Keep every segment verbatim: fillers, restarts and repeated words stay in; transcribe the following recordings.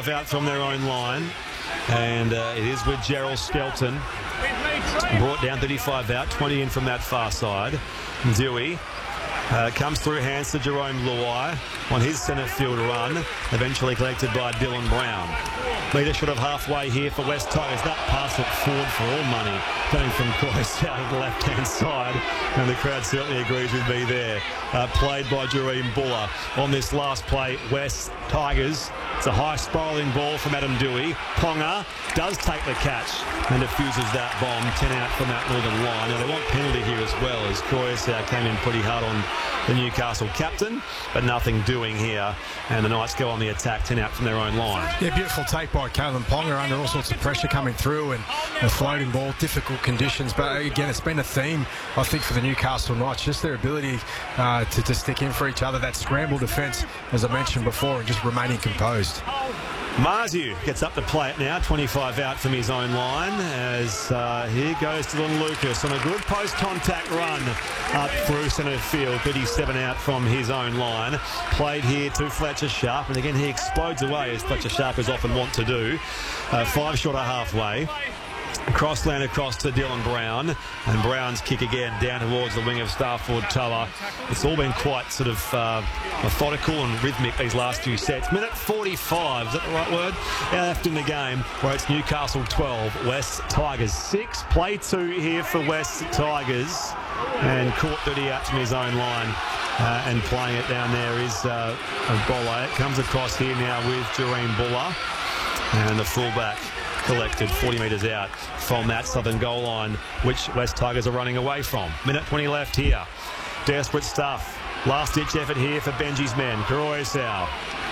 twenty-five out from their own line. And uh, it is with Gerald Skelton. Brought down thirty-five out, twenty in from that far side. Dewey uh, comes through hands to Jerome Luai on his centre field run, eventually collected by Dylan Brown. Leader short of halfway here for West Tigers. That pass looked forward for all money, coming from Cross out of the left-hand side, and the crowd certainly agrees with me there. Uh, played by Jareem Buller. On this last play, West Tigers. It's a high spiralling ball from Adam Dewey. Ponga does take the catch and diffuses that bomb. ten out from that northern line. Now they want penalty here as well, as Croyes uh, came in pretty hard on the Newcastle captain, but nothing doing here. And the Knights go on the attack, ten out from their own line. Yeah, beautiful take by Kalen Ponga under all sorts of pressure coming through, and a floating ball, difficult conditions. But again, it's been a theme, I think, for the Newcastle Knights, just their ability uh, to, to stick in for each other. That scramble defence, as I mentioned before, and just remaining composed. Marzu gets up to play it now, twenty-five out from his own line, as uh, here goes Dylan Lucas on a good post-contact run up through centre field, thirty-seven out from his own line. Played here to Fletcher Sharp, and again he explodes away, as Fletcher Sharp is often want to do. Uh, five short of halfway. Crossland across to Dylan Brown, and Brown's kick again down towards the wing of Starford Toa. It's all been quite sort of uh, methodical and rhythmic these last few sets. Minute forty-five, is that the right word? Yeah, left in the game, where it's Newcastle twelve, West Tigers six. Play two here for West Tigers, and caught thirty out from his own line. Uh, and playing it down there is uh, Bolle. It comes across here now with Jareem Buller, and the fullback collected forty metres out from that southern goal line, which West Tigers are running away from. Minute twenty left here. Desperate stuff. Last-ditch effort here for Benji's men. Kuroisau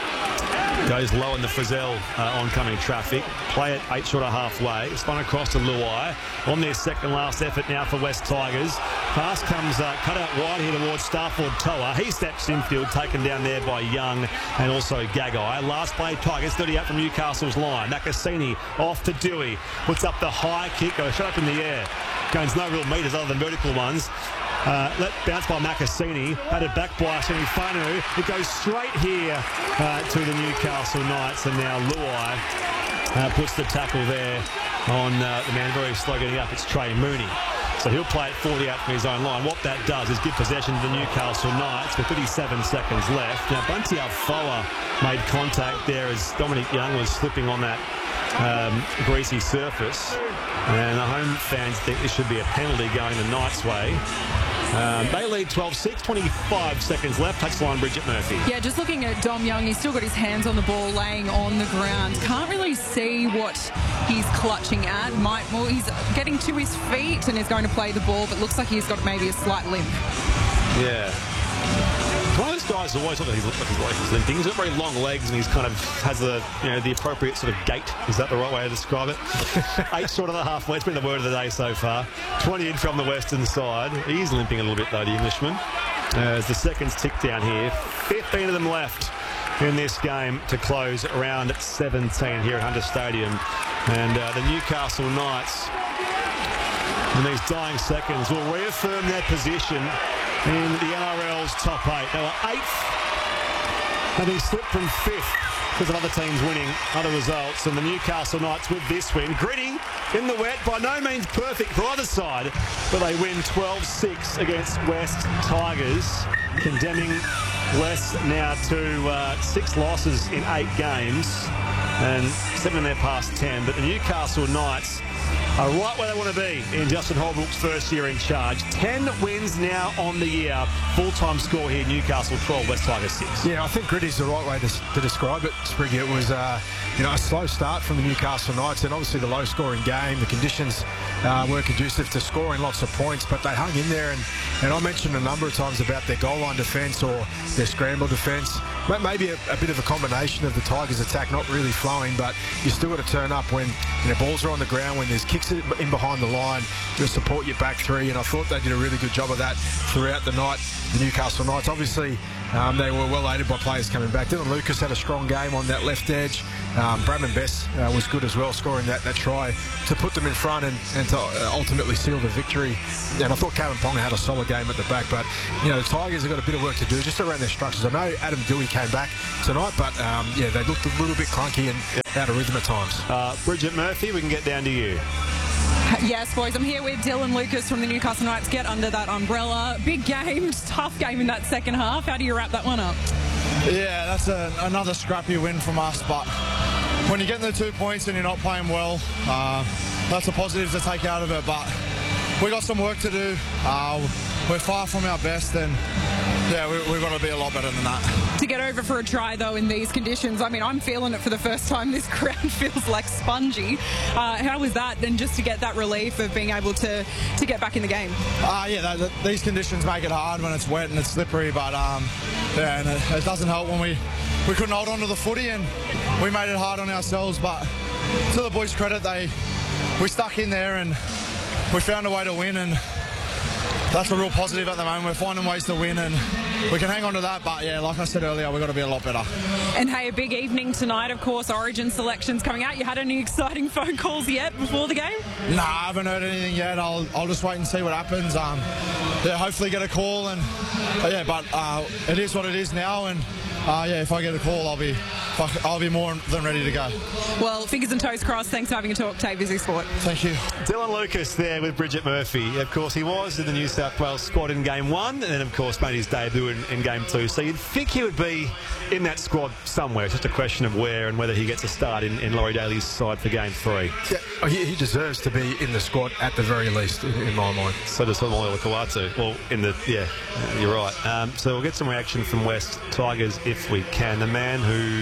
goes low in the Frizzell uh, oncoming traffic. Play it eight short of halfway. Spun across to Luai. On their second last effort now for West Tigers. Pass comes uh, cut out wide here towards Starford Toa. He steps infield, taken down there by Young and also Gagai. Last play, Tigers thirty out from Newcastle's line. Nakasini off to Dewey. Puts up the high kick. Goes shut up in the air. Gains no real metres other than vertical ones. Uh, let bounce by Makasini, batted back by Sinifanu. It goes straight here uh, to the Newcastle Knights, and now Luai uh, puts the tackle there on uh, the man very slow getting up. It's Trey Mooney. So he'll play it forty out from his own line. What that does is give possession to the Newcastle Knights with thirty-seven seconds left. Now Bunty Alfoa made contact there as Dominic Young was slipping on that um, greasy surface. And the home fans think this should be a penalty going the Knights' way. Um, they lead twelve six, twenty-five seconds left. Touchline, Bridget Murphy. Yeah, just looking at Dom Young, he's still got his hands on the ball, laying on the ground. Can't really see what he's clutching at. Might, well, he's getting to his feet and is going to play the ball, but looks like he's got maybe a slight limp. Yeah. One of those guys always look like he's, like he's limping. He's got very long legs and he's kind of has the you know the appropriate sort of gait. Is that the right way to describe it? Eight short of the halfway. It's been the word of the day so far. twenty in from the western side. He's limping a little bit though, the Englishman. As the seconds tick down here. fifteen of them left in this game to close round seventeen here at Hunter Stadium. And uh, the Newcastle Knights, in these dying seconds, will reaffirm their position in the N R L's top eight. They were eighth, having slipped from fifth because of other teams winning other results. And the Newcastle Knights with this win, gritty in the wet, by no means perfect for either side, but they win twelve six against West Tigers, condemning West now to uh, six losses in eight games and seven in their past ten. But the Newcastle Knights are right where they want to be in Justin Holbrook's first year in charge. Ten wins now on the year. Full-time score here, Newcastle twelve, West Tigers six. Yeah, I think gritty's the right way to, to describe it, Spriggy. It was uh, you know, a slow start from the Newcastle Knights, and obviously the low-scoring game. The conditions uh, weren't conducive to scoring lots of points, but they hung in there. And, and I mentioned a number of times about their goal line defence or their scramble defence. Maybe a, a bit of a combination of the Tigers' attack not really flowing, but you still got to turn up when you know, balls are on the ground, when there's wingers, kicks it in behind the line to support your back three, and I thought they did a really good job of that throughout the night. The Newcastle Knights, obviously, um, they were well aided by players coming back. Dylan Lucas had a strong game on that left edge. Um, Bradman Best uh, was good as well, scoring that, that try to put them in front and, and to uh, ultimately seal the victory. And I thought Calvin Ponga had a solid game at the back, but you know the Tigers have got a bit of work to do just around their structures. I know Adam Dewey came back tonight, but um, yeah, they looked a little bit clunky and out of rhythm at times. Uh, Bridget Murphy, we can get down to you. Yes, boys, I'm here with Dylan Lucas from the Newcastle Knights. Get under that umbrella. Big game, tough game in that second half. How do you wrap that one up? Yeah, that's a, another scrappy win from us, but when you're getting the two points and you're not playing well, uh, that's a positive to take out of it, but we got some work to do. Uh, we're far from our best, and yeah, we, we've got to be a lot better than that. To get over for a try, though, in these conditions, I mean, I'm feeling it for the first time. This ground feels like spongy. Uh, how was that? And just to get that relief of being able to, to get back in the game? Uh, yeah, that, that, these conditions make it hard when it's wet and it's slippery, but um, yeah, and it, it doesn't help when we, we couldn't hold on to the footy, and we made it hard on ourselves, but to the boys' credit, they we stuck in there and we found a way to win, and that's a real positive at the moment. We're finding ways to win, and we can hang on to that. But yeah, like I said earlier, we've got to be a lot better. And hey, a big evening tonight, of course. Origin selections coming out. You had any exciting phone calls yet before the game? Nah, I haven't heard anything yet. I'll I'll just wait and see what happens. Um, yeah, hopefully get a call, and uh, yeah, but uh, it is what it is now, and uh, yeah, if I get a call, I'll be I'll be more than ready to go. Well, fingers and toes crossed. Thanks for having a talk, Tay Busy Sport. Thank you. Dylan Lucas there with Bridget Murphy. Of course, he was in the New South Wales squad in game one, and then, of course, made his debut in, in game two. So you'd think he would be in that squad somewhere. It's just a question of where and whether he gets a start in, in Laurie Daly's side for game three. Yeah, he, he deserves to be in the squad at the very least, in, in my mind. So does Samoa Kawatu. Well, in the, yeah, you're right. Um, so we'll get some reaction from West Tigers if we can. The man who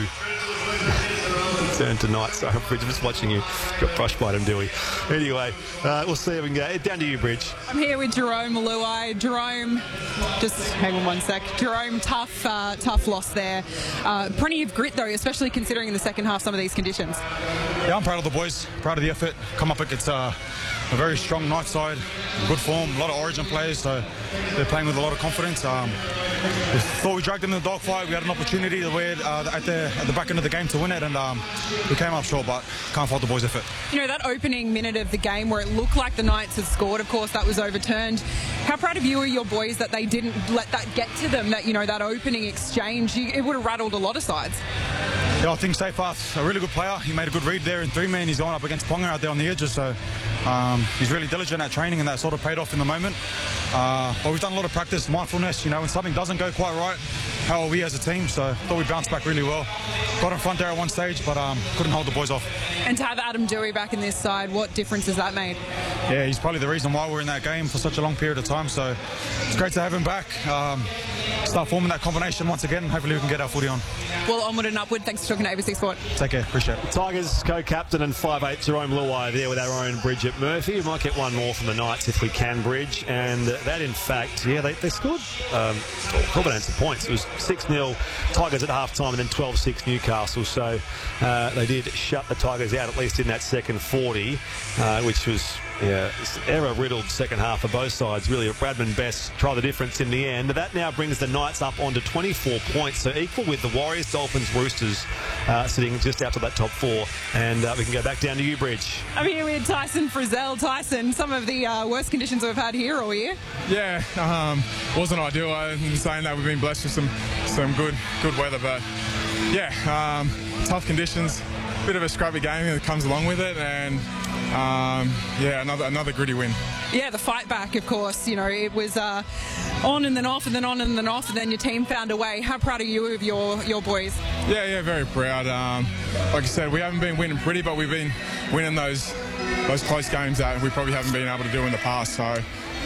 turned tonight, so I'm just watching you. Got brushed by him, Dewey. Anyway, uh, we'll see how we can go. Down to you, Bridge. I'm here with Jerome Luai. Jerome, just hang on one sec. Jerome, tough, uh, tough loss there. Uh, plenty of grit, though, especially considering in the second half some of these conditions. Yeah, I'm proud of the boys. Proud of the effort. Come up against uh, a very strong night side, good form, a lot of Origin players, so they're playing with a lot of confidence. Um, we thought we dragged them in the dogfight. We had an opportunity to win, uh, at, the, at the back end of the game to win it, and um, we came up short, but can't fault the boys' effort. You know, that opening minute of the game where it looked like the Knights had scored, of course, that was overturned. How proud of you are your boys that they didn't let that get to them, that, you know, that opening exchange, you, it would have rattled a lot of sides. Yeah, I think Seyfarth's a really good player. He made a good read there in three man. He's going up against Ponga out there on the edges, so um, he's really diligent at training, and that sort of paid off in the moment. Uh, but we've done a lot of practice, mindfulness. You know, when something doesn't go quite right, how are we as a team? So I thought we bounced back really well. Got in front there at one stage, but um, couldn't hold the boys off. And to have Adam Dewey back in this side, what difference has that made? Yeah, he's probably the reason why we're in that game for such a long period of time. So it's great to have him back. Um, start forming that combination once again. Hopefully we can get our footy on. Well, onward and upward. Thanks for talking to A B C Sport. Take care. Appreciate it. Tigers co-captain and five eight Jerome Luai there with our own Bridget Murphy. We might get one more from the Knights if we can, Bridge. And that, in fact, yeah, they, they scored um, Providence points. It was six nil Tigers at half-time and then twelve six Newcastle. So uh, they did shut the Tigers out, at least in that second forty, uh, which was... Yeah, error-riddled second half for both sides. Really, Bradman Best try the difference in the end. That now brings the Knights up onto twenty-four points, so equal with the Warriors, Dolphins, Roosters, uh, sitting just out to that top four. And uh, we can go back down to you, Bridge. I'm here with Tyson Frizzell. Tyson, some of the uh, worst conditions we've had here all year. Yeah, um, wasn't ideal. I'm saying that we've been blessed with some some good good weather, but yeah, um, tough conditions. Bit of a scrappy game that comes along with it, and um, yeah, another another gritty win. Yeah, the fight back, of course. You know, it was uh, on and then off and then on and then off, and then your team found a way. How proud are you of your your boys? Yeah, yeah, very proud. Um, like I said, we haven't been winning pretty, but we've been winning those those close games that we probably haven't been able to do in the past. So,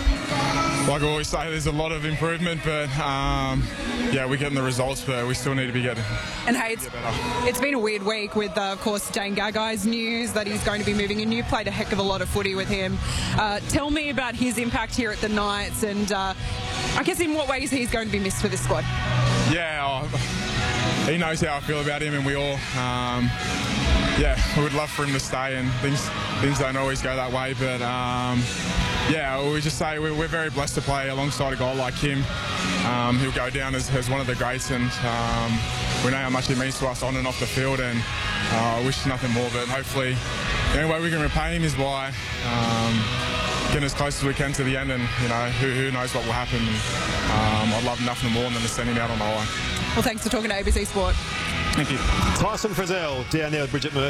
like I always say, there's a lot of improvement, but um, yeah, we're getting the results, but we still need to be getting. And hey, it's, it's been a weird week with, uh, of course, Dane Gagai's news that he's going to be moving in. You played a heck of a lot of footy with him. Uh, tell me about his impact here at the Knights, and uh, I guess in what ways he's going to be missed for this squad. Yeah, oh, he knows how I feel about him, and we all, um, yeah, we would love for him to stay. And things things don't always go that way, but um, yeah, we just say we're, we're very blessed to play alongside a guy like him. Um, he'll go down as, as one of the greats, and um, we know how much he means to us on and off the field, and I uh, wish nothing more. But hopefully, the only way we can repay him is by um, getting as close as we can to the end, and you know, who, who knows what will happen. Um, I'd love nothing more than to send him out on the line. Well, thanks for talking to A B C Sport. Thank you. Tyson Frizell down there with Bridget Murphy.